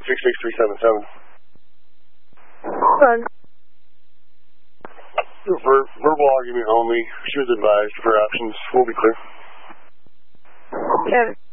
66377. Run. Verbal argument only. She was advised of her options. We'll be clear. Okay.